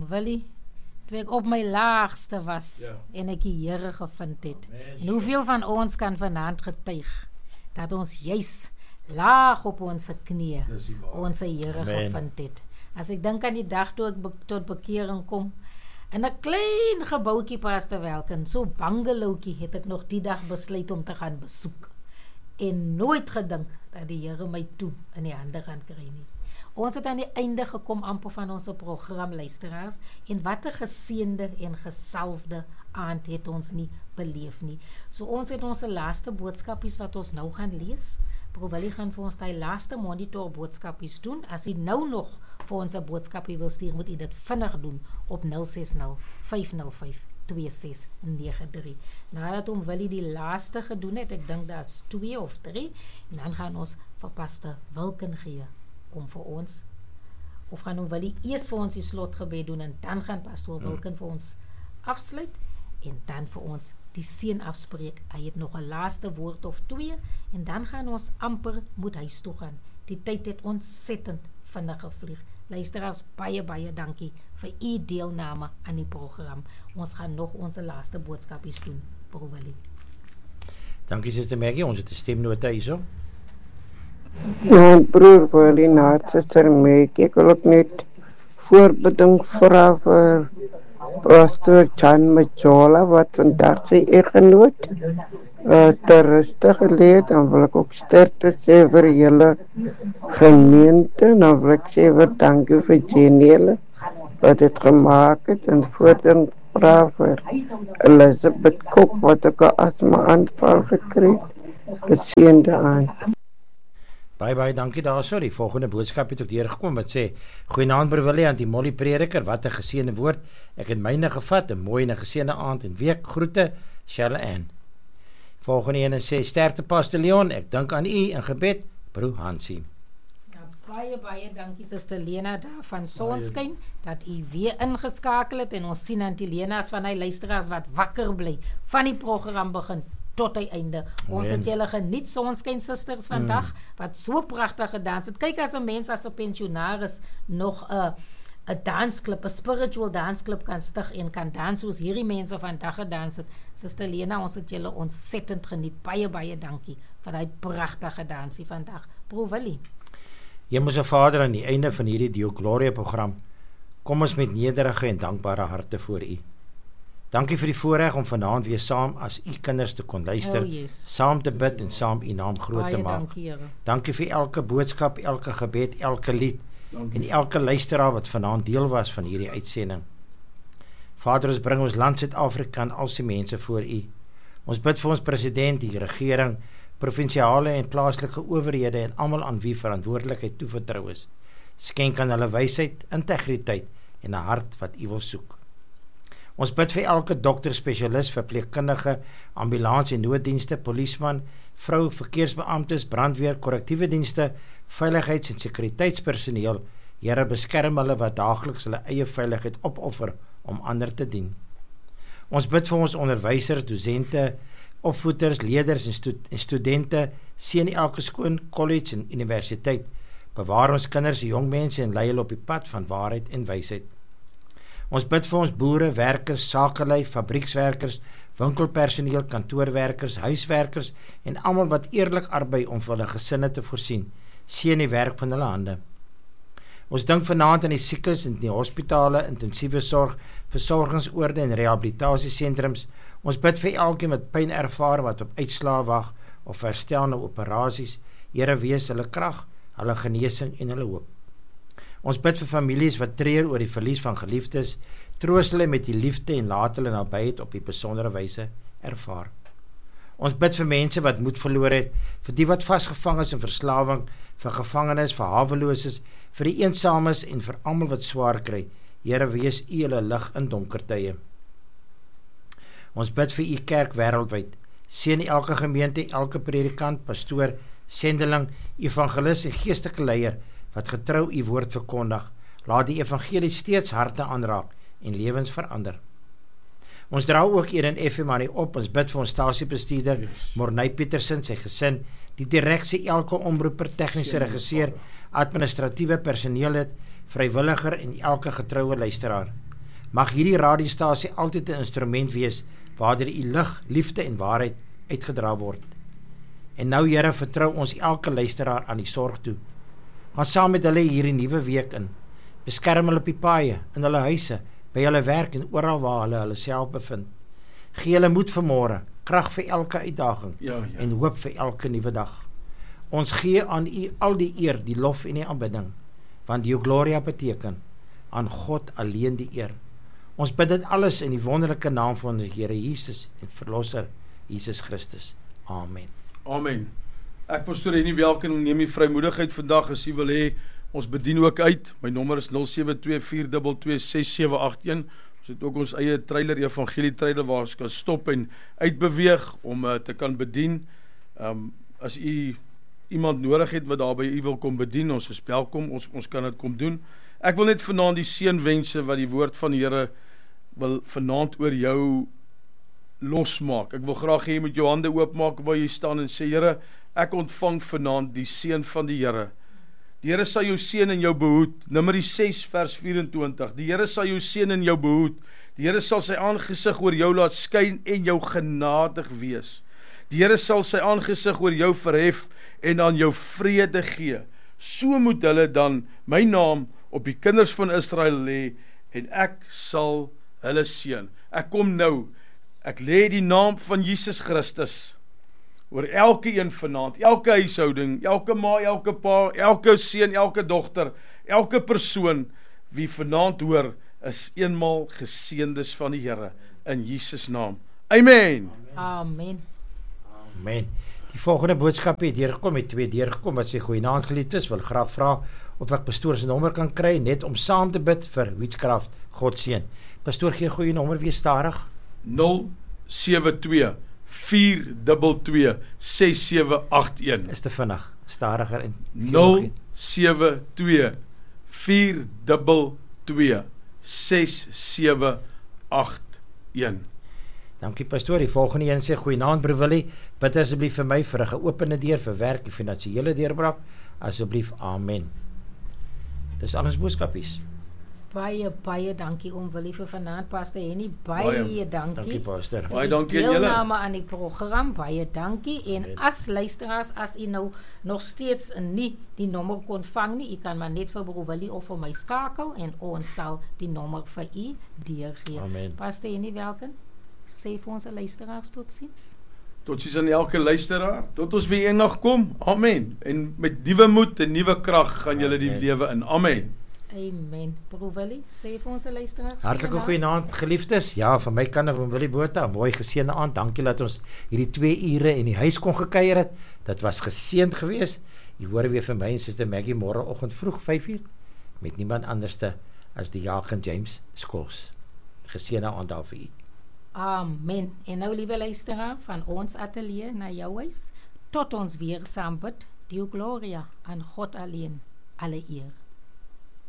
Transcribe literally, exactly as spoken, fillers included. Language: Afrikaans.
Willie, toe ek op my laagste was Ja. en ek die Here gevind het. Amen. En hoeveel van ons kan vanaand getuig dat ons juis laag op ons knieë Dis die waarheid. ons Here Amen. gevind het. As ek dink aan die dag toe ek be tot bekering kom, in 'n klein gebouetjie Pastor Welken, so bangelowtjie, het ek nog die dag besluit om te gaan besoek. En nooit gedink dat die Here my toe in die hande gaan kry nie. Ons het aan die einde gekom amper van ons program, luisteraars, en wat 'n geseënde en gesalfde aand het ons nie beleef nie. So ons het ons laaste boodskapies wat ons nou gaan lees. Bro Willie gaan vir ons die laaste monitor boodskapies doen. As u nou nog vir ons 'n boodskapie wil stuur, moet u dit vinnig doen op nul ses nul, vyf nul vyf, twee ses nege drie. Nadat om Willie die laaste gedoen het, ek dink daar's twee of drie, en dan gaan ons vir Pastor Wilken gee om vir ons, of gaan hom Willie eers vir ons die slotgebed doen, en dan gaan Pastor Wilken vir ons afsluit, en dan vir ons die seën afspreek. Hy het nog 'n laaste woord of twee, en dan gaan ons amper moet huis toe gaan. Die tyd het ontsettend vinnig gevlieg. Luisteraars, baie baie dankie vir u deelname aan die program. Ons gaan nog ons laaste boodskapies doen, Bro Willie. Dankie Suster Maggie, ons het 'n stemnota hierso. Ja, broer Willie, na Suster Maggie, ek wil ook net voorbeding vra vir Pastor Jan Majola, wat vandag sy eggenoot uh, ter ruste geleed, dan wil ek ook sterkte sê vir julle gemeente, dan wil ek sê vir dankie vir Jeniele, wat het gemaakt het, en voordat vra vir Elizabeth Kok, wat ook 'n asma aanval gekry het, geseënde aan. Baie baie dankie daarso. Die volgende boodskap het ook deurgekom wat sê: Goeienaand Broer Willie, aan die Molly Prediker, wat 'n geseënde woord. Ek het myne gevat, 'n mooi en 'n geseënde aand en week. Groete, Shirley Ann. Volgende een sê: Sterkte Pastor Leon, ek dink aan u in gebed, Broer Hansie. Ja, baie baie dankie Suster Lena daar van Sonskyn dat u weer ingeskakel het, en ons sien aan die Lena's van hy luisteraars wat wakker bly van die program begin tot die einde. Ons Amen. het julle geniet, Sonskyn Sisters vandag, mm. wat so pragtig gedans het. Kyk, as 'n mens as 'n pensionaris nog 'n 'n dansklub, 'n spiritual dansklub kan stig en kan dans soos hierdie mense vandag gedans het. Suster Lena, ons het julle ontsettend geniet. Baie baie dankie vir daai pragtige dansie vandag. Bro Willie. Hemelse Vader, aan die einde van hierdie Deo Gloria program, kom ons met nederige en dankbare harte voor u. Dankie vir die voorreg om vanaand weer saam as u kinders te kon luister, Oh, yes. saam te bid en saam u naam groot Baie te maak. dankie, Here. Dankie vir elke boodskap, elke gebed, elke lied Dankie. en elke luisteraar wat vanaand deel was van hierdie uitsending. Vader, ons bring ons land Suid-Afrika en al sy mense voor u. Ons bid vir ons president, die regering, provinsiale en plaaslike owerhede en almal aan wie verantwoordelikheid toevertrou is. Skenk aan hulle wysheid, integriteit en 'n hart wat u wil soek. Ons bid vir elke dokter, spesialis, verpleegkundige, ambulans en nooddienste, polisieman, vrou, verkeersbeamptes, brandweer, korrektiewe dienste, veiligheids- en sekuriteitspersoneel. Here, beskerm hulle wat daagliks hulle eie veiligheid opoffer om ander te dien. Ons bid vir ons onderwysers, dosente, opvoeders, leerders en, stu en studente, seën elke skool, college en universiteit. Bewaar ons kinders en jong mense en lei hulle op die pad van waarheid en wysheid. Ons bid vir ons boere, werkers, sakelei, fabriekswerkers, winkelpersoneel, kantoorwerkers, huiswerkers en almal wat eerlik arbei om vir hulle gesinne te voorsien. Seën die werk van hulle hande. Ons dink vanaand aan die siekes in die hospitale, intensiewe sorg, versorgingsoorde en rehabilitasiesentrums. Ons bid vir elkeen wat pyn ervaar, wat op uitslae wag of herstel na operasies. Here, wees hulle krag, hulle genesing en hulle hoop. Ons bid vir families wat treur oor die verlies van geliefdes, troos hulle met die liefde en laat hulle nabyheid op die besondere wyse ervaar. Ons bid vir mense wat moed verloor het, vir die wat vasgevang is in verslawing, vir gevangenes, vir haweloses, vir die eensames en vir almal wat swaar kry. Here, wees u hulle lig in donker tye. Ons bid vir u kerk wêreldwyd. Seën elke gemeente, elke predikant, pastoor, sendeling, evangelis en geestelike leier wat getrou u woord verkondig. Laat die evangelie steeds harte aanraak en lewens verander. Ons dra ook Eden F M aan u op. Ons bid vir ons stasiebestuurder, yes. Morney Petersen, sy gesin, die direksie, elke omroeper, tegniese regisseur, administratiewe personeel het, vrywilliger en elke getroue luisteraar. Mag hierdie radiostasie altyd 'n instrument wees waardeur u lig, liefde en waarheid uitgedra word. En nou Here, vertrou ons elke luisteraar aan die sorg toe. Gaan saam met hulle hierdie nuwe week in. Beskerm hulle op die paaie, in hulle huise, by hulle werk en oral waar hulle hulle self bevind. Gee hulle moed vir môre, krag vir elke uitdaging Ja, ja. en hoop vir elke nuwe dag. Ons gee aan u al die eer, die lof en die aanbidding, want die gloria beteken aan God alleen die eer. Ons bid dit alles in die wonderlike naam van die Here Jesus en Verlosser Jesus Christus. Amen. Amen. Ek pastoor Henny Welken, neem die vrymoedigheid vandag as u wil hê, ons bedien ook uit. My nommer is nul sewe twee vier twee twee ses sewe agt een. Ons het ook ons eie trailer, evangelie trailer, waar ons kan stop en uitbeweeg om uh, te kan bedien. Um, as u iemand nodig het wat daar by u wil kom bedien, ons is welkom, ons, ons kan dit kom doen. Ek wil net vanaand die seënwense wat die woord van die Here wil vanaand oor jou losmaak. Ek wil graag hê jy moet jou hande oopmaak waar jy staan en sê, Here, ek ontvang vanaand die seën van die Here. Die Here sal jou seën en jou behoed. Numeri ses vers vyf en twintig. Die Here sal jou seën en jou behoed. Die Here sal sy aangesig oor jou laat skyn en jou genadig wees. Die Here sal sy aangesig oor jou verhef en aan jou vrede gee. So moet hulle dan my naam op die kinders van Israel lê en ek sal hulle seën. Ek kom nou. Ek lê die naam van Jesus Christus oor elke een vanaand, elke huishouding, elke ma, elke pa, elke seun, elke dogter, elke persoon wie vanaand hoor, is eenmaal geseëndes van die Here in Jesus naam. Amen. Amen. Amen. Die volgende boodskap het deurgekom, het twee deurgekom wat sê goeienaand geliefdes, wil graag vra of ek pastoor se nommer kan kry net om saam te bid vir Witchcraft. God seën. Pastoor gee goeie nommer weer stadig. nul sewe twee vier twee twee ses sewe agt een. Is te vinnig, stadiger en nul sewe twee vier twee twee ses sewe agt een. Dankie pastoor. Die volgende een sê goeienaand broer Willie, bid asseblief vir my vir 'n geopende deur vir werk en finansiële deurbraak. Asseblief. Amen. Dis al ons boodskapies. Baie, baie dankie om Willie vir vanaand, Pastor Henny. Baie, Baie dankie. Dankie pastor. vir Baie die dankie aan julle. deelname aan die program, baie dankie. En Amen. as luisteraars, as u nou nog steeds nie die nommer kon vang nie, u kan maar net vir broer Willie of vir my skakel en ons sal die nommer vir u deurgee. Amen. Pastor Henny Welken, sê vir ons luisteraars totsiens. Totsiens aan elke luisteraar, tot ons weer eendag kom. Amen. En met nuwe moed en nuwe krag gaan julle die Amen. lewe in. Amen. Amen. Broer Willie, sê vir ons luisteraars. Hartlike goeienaand geliefdes. Ja, van my kant af van Willie Botha, mooi geseënde aand. Dankie dat ons hierdie twee ure in die huis kon gekuier het. Dit was geseënd geweest. Jy hoor weer van my en Suster Maggie môreoggend vroeg vyf uur met niemand anderste as die Jaken James Skols. Geseënde aand daar vir u. Amen. En nou liewe luisteraar, van ons ateljee na jou huis, tot ons weer saam bid, die gloria aan God alleen, alle eer.